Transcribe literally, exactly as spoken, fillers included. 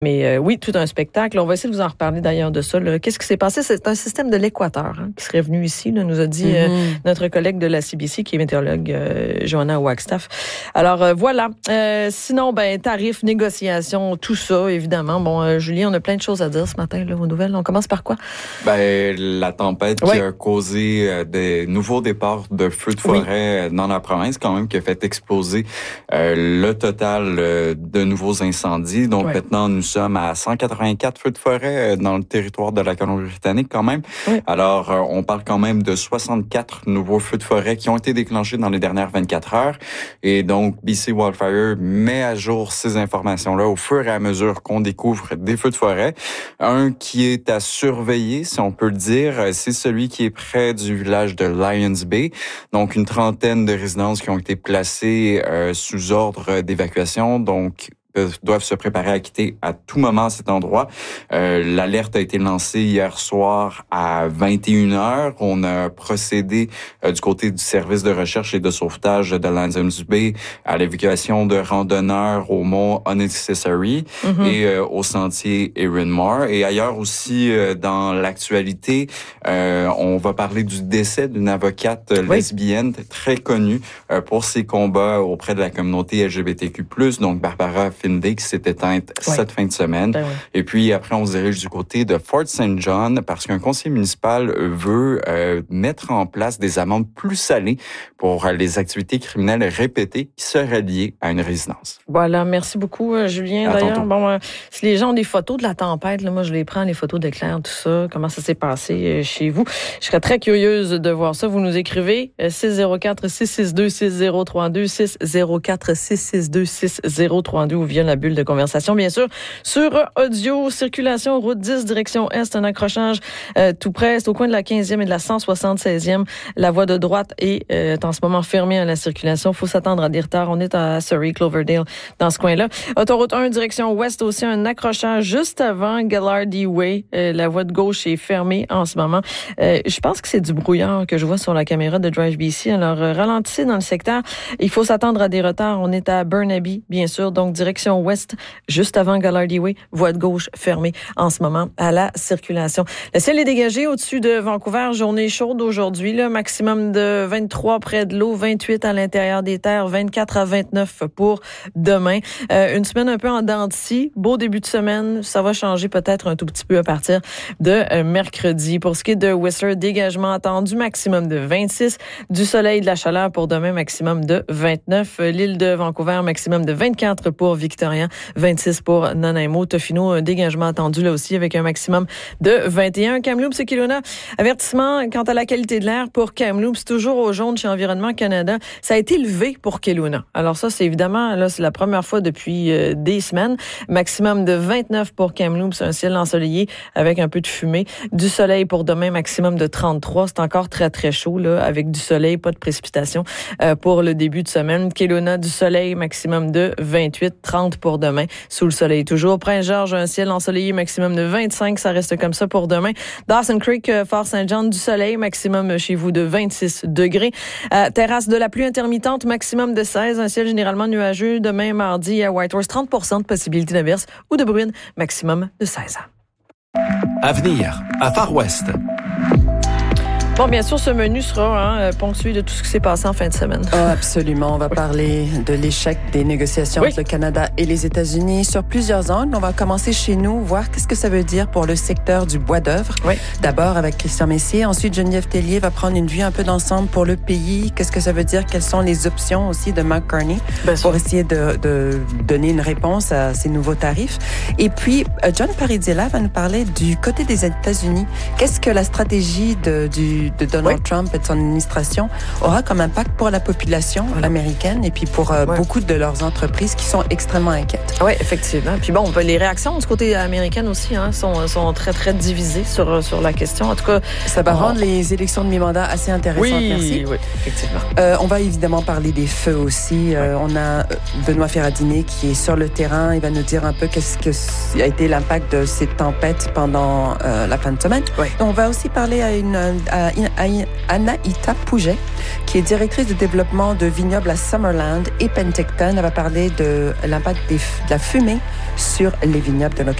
Mais euh, oui, tout un spectacle. On va essayer de vous en reparler d'ailleurs de ça. Là. Qu'est-ce qui s'est passé? C'est un système de l'Équateur hein, qui serait venu ici, là, nous a dit mm-hmm. euh, notre collègue de la C B C, qui est météorologue, euh, Joanna Wagstaff. Alors euh, voilà. Euh, sinon, ben tarifs, négociations, tout ça, évidemment. Bon, euh, Julien, on a plein de choses à dire ce matin là, aux nouvelles. On commence par quoi? Ben la tempête oui. qui a causé euh, des nouveaux départs de feux de forêt oui. dans la province, quand même, qui a fait exploser euh, le total euh, de nouveaux incendies. Donc oui. maintenant, nous sommes à cent quatre-vingt-quatre feux de forêt dans le territoire de la Colombie-Britannique quand même. Oui. Alors, on parle quand même de soixante-quatre nouveaux feux de forêt qui ont été déclenchés dans les dernières vingt-quatre heures. Et donc, B C Wildfire met à jour ces informations-là au fur et à mesure qu'on découvre des feux de forêt. Un qui est à surveiller, si on peut le dire, c'est celui qui est près du village de Lions Bay. Donc, une trentaine de résidences qui ont été placées euh, sous ordre d'évacuation. Donc, doivent se préparer à quitter à tout moment cet endroit. Euh, l'alerte a été lancée hier soir à vingt et une heures. On a procédé euh, du côté du service de recherche et de sauvetage de Lions Bay à l'évacuation de randonneurs au mont Unnecessary mm-hmm. et euh, au sentier Erinmore. Et ailleurs aussi, euh, dans l'actualité, euh, on va parler du décès d'une avocate oui. lesbienne très connue euh, pour ses combats auprès de la communauté L G B T Q plus, donc Barbara Finley, qui s'est éteinte ouais. cette fin de semaine. Ben ouais. Et puis après, on se dirige du côté de Fort Saint John parce qu'un conseiller municipal veut euh, mettre en place des amendes plus salées pour les activités criminelles répétées qui seraient liées à une résidence. Voilà, merci beaucoup, euh, Julien. À D'ailleurs, bon, euh, si les gens ont des photos de la tempête, là, moi je les prends, les photos d'éclair, tout ça, comment ça s'est passé euh, chez vous. Je serais très curieuse de voir ça. Vous nous écrivez euh, six zéro quatre, six six deux, six zéro trois deux, six zéro quatre, six six deux, six zéro trois deux ou via la bulle de conversation, bien sûr. Sur audio, circulation, route dix, direction Est, un accrochage euh, tout près, c'est au coin de la quinzième et de la cent soixante-seizième. La voie de droite est, euh, est en ce moment fermée à la circulation. Il faut s'attendre à des retards. On est à Surrey, Cloverdale, dans ce coin-là. Autoroute un, direction Ouest, aussi un accrochage juste avant Gallardy Way. Euh, la voie de gauche est fermée en ce moment. Euh, je pense que c'est du brouillard que je vois sur la caméra de Drive B C. Alors, euh, ralentissez dans le secteur. Il faut s'attendre à des retards. On est à Burnaby, bien sûr, donc direction ouest, juste avant Gallardy Way, voie de gauche fermée en ce moment à la circulation. Le ciel est dégagé au-dessus de Vancouver, journée chaude aujourd'hui, là, maximum de vingt-trois près de l'eau, vingt-huit à l'intérieur des terres, vingt-quatre à vingt-neuf pour demain. Euh, une semaine un peu en dents de scie, beau début de semaine, ça va changer peut-être un tout petit peu à partir de euh, mercredi. Pour ce qui est de Whistler, dégagement attendu, maximum de vingt-six, du soleil, de la chaleur pour demain, maximum de vingt-neuf. L'île de Vancouver, maximum de vingt-quatre pour Victoria, vingt-six pour Nanaimo. Tofino, un dégagement attendu là aussi avec un maximum de vingt et un. Kamloops et Kelowna, avertissement quant à la qualité de l'air pour Kamloops, toujours au jaune chez Environnement Canada. Ça a été levé pour Kelowna. Alors ça, c'est évidemment, là, c'est la première fois depuis euh, des semaines. Maximum de vingt-neuf pour Kamloops, un ciel ensoleillé avec un peu de fumée. Du soleil pour demain, maximum de trente-trois. C'est encore très, très chaud, là, avec du soleil, pas de précipitation euh, pour le début de semaine. Kelowna, du soleil, maximum de vingt-huit, trente pour demain, sous le soleil toujours. Prince-Georges, un ciel ensoleillé, maximum de vingt-cinq, ça reste comme ça pour demain. Dawson Creek, Fort Saint-Jean, du soleil, maximum chez vous de vingt-six degrés. Euh, terrasse de la pluie intermittente, maximum de seize, un ciel généralement nuageux. Demain, mardi, à Whitehorse, trente pour cent de possibilité d'averse ou de bruine, maximum de seize. Avenir, à Far West. Bon, bien sûr, ce menu sera hein, ponctué de tout ce qui s'est passé en fin de semaine. Oh, absolument. On va oui. parler de l'échec des négociations oui. entre le Canada et les États-Unis sur plusieurs angles. On va commencer chez nous, voir qu'est-ce que ça veut dire pour le secteur du bois d'œuvre. Oui. D'abord avec Christian Messier. Ensuite, Geneviève Tellier va prendre une vue un peu d'ensemble pour le pays. Qu'est-ce que ça veut dire? Quelles sont les options aussi de Mark Carney bien pour sûr. essayer de, de donner une réponse à ces nouveaux tarifs. Et puis, John Parizella va nous parler du côté des États-Unis. Qu'est-ce que la stratégie de, du de Donald oui. Trump et de son administration aura comme impact pour la population voilà. américaine et puis pour euh, ouais. beaucoup de leurs entreprises qui sont extrêmement inquiètes. Oui, effectivement. Puis bon, les réactions du côté américain aussi hein, sont, sont très, très divisées sur, sur la question. En tout cas, ça va on... rendre les élections de mi-mandat assez intéressantes. Oui, merci. oui, effectivement. Euh, on va évidemment parler des feux aussi. Euh, ouais. On a Benoît Ferrandini qui est sur le terrain. Il va nous dire un peu qu'est-ce que a été l'impact de ces tempêtes pendant euh, la fin de semaine. Ouais. On va aussi parler à une à Anaïta Pouget, qui est directrice de développement de vignobles à Summerland et Penticton. Elle va parler de l'impact des, de la fumée sur les vignobles de l'occasion.